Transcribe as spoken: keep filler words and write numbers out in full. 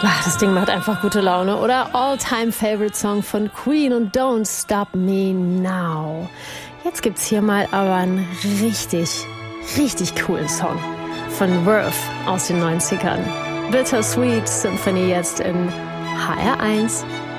Ach, das Ding macht einfach gute Laune, oder? All-Time-Favorite-Song von Queen und Don't Stop Me Now. Jetzt gibt's hier mal aber einen richtig, richtig coolen Song von Verve aus den neunzigern. Bittersweet Symphony jetzt in H R eins.